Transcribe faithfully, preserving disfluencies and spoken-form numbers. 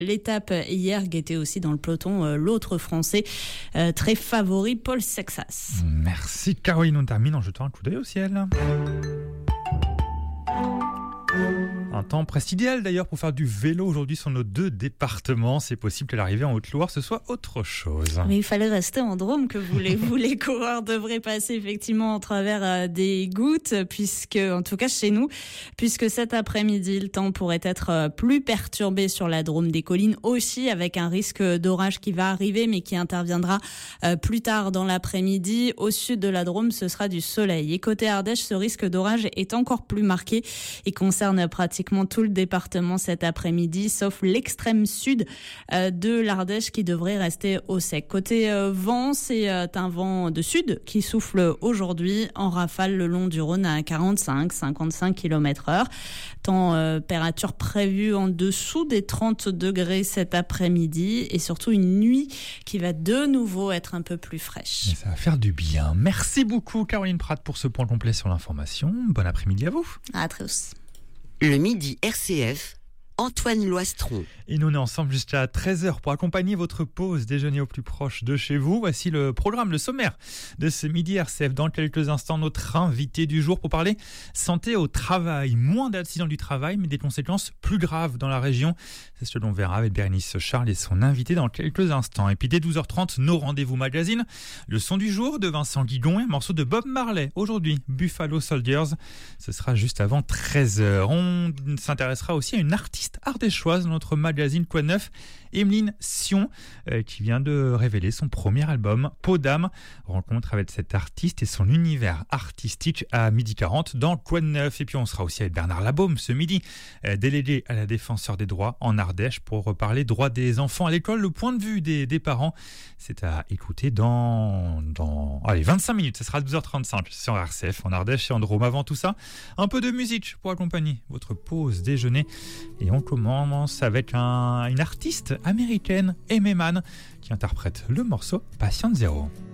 L'étape hier guettait aussi dans le peloton euh, l'autre Français euh, très favori, Paul Sexas. Merci Caroline, on termine en jetant un coup d'œil au ciel. Un temps presque idéal d'ailleurs pour faire du vélo aujourd'hui sur nos deux départements. C'est possible que l'arrivée en Haute-Loire ce soit autre chose. Mais il fallait rester en Drôme, que voulez-vous. Les coureurs devraient passer effectivement au travers euh, des gouttes, puisque, en tout cas chez nous, puisque cet après-midi, le temps pourrait être euh, plus perturbé sur la Drôme des collines aussi, avec un risque d'orage qui va arriver, mais qui interviendra euh, plus tard dans l'après-midi. Au sud de la Drôme, ce sera du soleil. Et côté Ardèche, ce risque d'orage est encore plus marqué et concerne pratiquement tout le département cet après-midi, sauf l'extrême sud euh, de l'Ardèche qui devrait rester au sec. Côté euh, vent, c'est euh, un vent de sud qui souffle aujourd'hui en rafale le long du Rhône à quarante-cinq à cinquante-cinq kilomètres heure. Température prévue en dessous des trente degrés cet après-midi et surtout une nuit qui va de nouveau être un peu plus fraîche. Et ça va faire du bien. Merci beaucoup Caroline Pratt pour ce point complet sur l'information. Bon après-midi à vous. À tous. Le midi R C F, Antoine Loistron. Et nous on est ensemble jusqu'à treize heures pour accompagner votre pause déjeuner au plus proche de chez vous. Voici le programme, le sommaire de ce midi R C F. Dans quelques instants, notre invité du jour pour parler santé au travail. Moins d'accidents du travail, mais des conséquences plus graves dans la région. C'est ce que l'on verra avec Bérénice Charles et son invité dans quelques instants. Et puis dès douze heures trente, nos rendez-vous magazine. Le son du jour de Vincent Guigon et un morceau de Bob Marley. Aujourd'hui, Buffalo Soldiers. Ce sera juste avant treize heures. On s'intéressera aussi à une artiste ardéchoise dans notre magazine Quoi de Neuf, Emeline Sion, euh, qui vient de révéler son premier album, Peau d'âme. Rencontre avec cette artiste et son univers artistique à midi quarante dans Quoi de Neuf. Et puis on sera aussi avec Bernard Labaume ce midi, euh, délégué à la défenseur des droits en Ardèche pour reparler droits des enfants à l'école, le point de vue des, des parents. C'est à écouter dans, dans allez, vingt-cinq minutes, ce sera à douze heures trente-cinq sur R C F en Ardèche et en Drôme. Avant tout ça, un peu de musique pour accompagner votre pause déjeuner. Et on commence avec un, une artiste américaine, Aimee Mann, qui interprète le morceau Patient Zero.